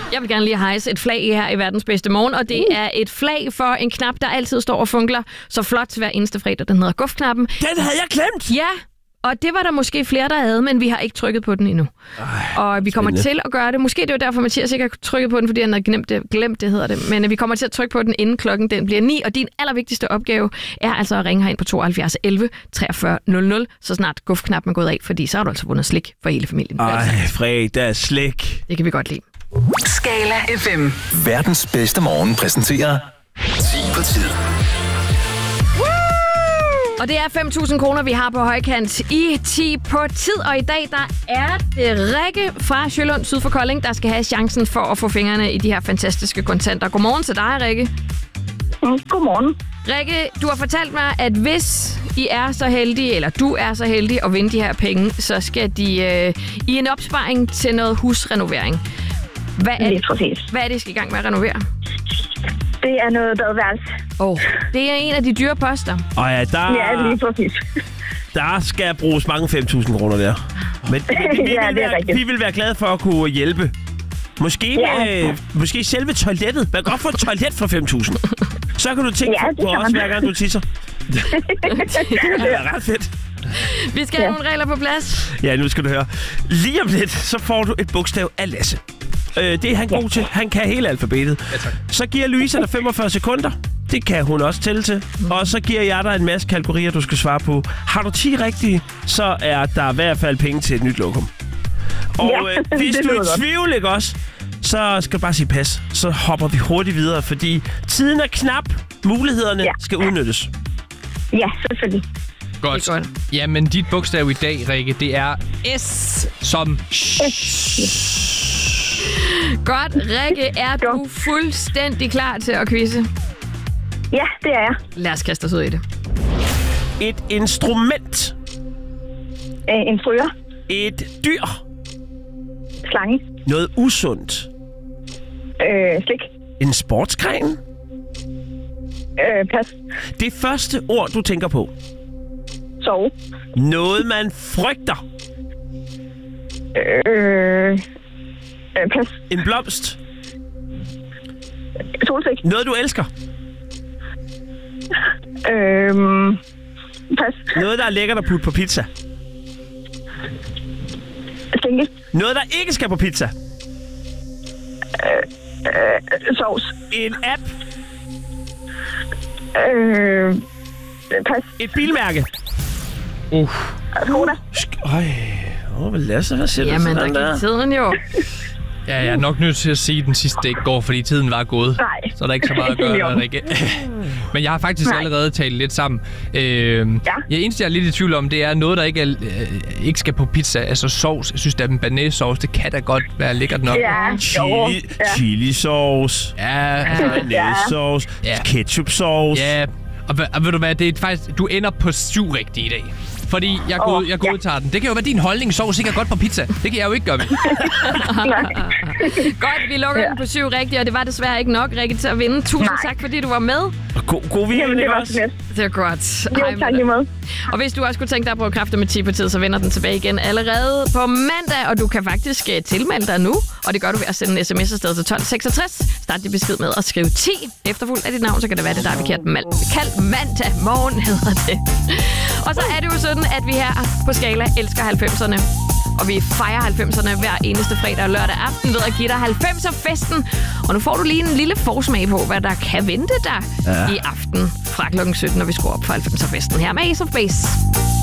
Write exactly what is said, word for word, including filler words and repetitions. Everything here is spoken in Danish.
Jeg vil gerne lige hejse et flag her i verdens bedste morgen, og det er et flag for en knap, der altid står og funkler så flot hver eneste fredag. Den hedder Guf-knappen. Den havde jeg glemt! Ja, og det var der måske flere, der havde, men vi har ikke trykket på den endnu. Ej, og vi kommer spændende. til at gøre det. Måske det var derfor, Mathias ikke har trykket på den, fordi han havde glemt det, glemt det hedder det. Men vi kommer til at trykke på den, inden klokken den bliver ni. Og din allervigtigste opgave er altså at ringe herind på tooghalvfjerds elleve treogfyrre nul nul, så snart Guf-knappen er gået af, fordi så har du altså vundet slik for hele familien. Ej, fredag slik. Det kan vi godt lide. Skala F M. Verdens bedste morgen præsenterer ti på tid. Og det er fem tusind kroner, vi har på højkant i ti på tid. Og i dag, der er det Rikke fra Sjølund syd for Kolding, der skal have chancen for at få fingrene i de her fantastiske kontanter. Godmorgen til dig, Rikke. Mm, godmorgen. Rikke, du har fortalt mig, at hvis I er så heldige, eller du er så heldig at vinde de her penge, så skal de øh, i en opsparing til noget husrenovering. Hvad er, Lige præcis. hvad er det, I skal i gang med at renovere? Det er noget badeværelse. Oh, det er en af de dyre poster. Og ja, der, Ja, lige præcis. der skal bruges mange fem tusind kroner der. Men vi, vi, Ja, vil det er være, rigtigt. vi vil være glade for at kunne hjælpe. Måske, Ja. med, måske selve toilettet. Man kan godt få et toilet for fem tusind. Så kan du tænke Ja, ja, det på kan os, man. hver gang du tisser. Det er ret fedt. Vi skal have Ja. nogle regler på plads. Ja, nu skal du høre. Lige om lidt, så får du et bogstav af Lasse. Øh, det er han god til. Han kan hele alfabetet. Ja, tak. Så giver Louise dig femogfyrre sekunder. Det kan hun også tælle til. Mm. Og så giver jeg dig en masse kategorier, du skal svare på. Har du ti rigtige, så er der i hvert fald penge til et nyt lokum. Og Ja, øh, hvis det du er lyder i godt. tvivl, ikke også, så skal du bare sige pas. Så hopper vi hurtigt videre, fordi tiden er knap. Mulighederne Ja. skal udnyttes. Ja, selvfølgelig. Godt. Det er godt. Jamen, dit bogstav i dag, Rikke, det er S som... Godt, Rikke, er du fuldstændig klar til at quizze? Ja, det er jeg. Lad os kaste os ud i det. Et instrument. Øh, en fryger. Et dyr. Slange. Noget usundt. Øh, slik. En sportsgren. Øh, pas. Det første ord, du tænker på. Sove. Noget, man frygter. Øh, øh, pas. En blomst. Solsik. Noget, du elsker. Øh, pas. Noget, der er lækkert at putte på pizza. Skinke. Noget, der ikke skal på pizza. Øh, sovs. En app. Øh, pas. Et bilmærke. Uh. Skoda. Sk- Øj. Åh, hvad Lasse, hvad siger Jamen, du der sådan der? gik tiden jo. Ja, jeg er nok nødt til at sige, at den sidste ikke går, fordi tiden var gået. Nej. Så er der ikke så meget at gøre, Jo. der ikke. Men jeg har faktisk Nej. allerede talt lidt sammen. Øh, Ja. Jeg eneste, jeg er lidt i tvivl om, det er noget, der ikke, er, øh, ikke skal på pizza. Altså sovs. Jeg synes, at en banæssovs, det kan da godt være lækkert nok. Ja, jo. Chili, Ja. chilisauce. Ja, altså, Mayonnaise-sauce. Ja. Ketchup-sauce. ja. Og, hva- og ved du hvad, det er faktisk, du ender på syv rigtige i dag. Fordi jeg, god, Åh, jeg ja. godtager den. Det kan jo være din holdning, sovs ikke er godt på pizza. Det kan jeg jo ikke gøre ved. Godt, vi lukker Ja. den på syv rigtige, og det var desværre ikke nok, Rikke, til at vinde. Tusind Nej. tak, fordi du var med. Og God, god weekend, Jamen, det ikke var også? så lidt. Det er godt. Jo, Hej med tak dig. lige måde. Og hvis du også kunne tænke dig at prøve kræfter med ti på tid, så vender den tilbage igen allerede på mandag. Og du kan faktisk uh, tilmelde dig nu, og det gør du ved at sende en sms afsted til tolv seksogtres. Start din besked med at skrive ti efterfulgt af dit navn, så kan det være, det der er kaldt mal- kaldt mandag morgen, hedder det. Og så er det jo sådan, at vi her på Skala elsker halvfemserne. Og vi fejrer halvfemserne hver eneste fredag og lørdag aften ved at give dig halvfemser-festen. Og nu får du lige en lille forsmag på, hvad der kan vente dig ja. i aften fra klokken sytten, når vi skruer op for halvfemser-festen her med Ace of Base.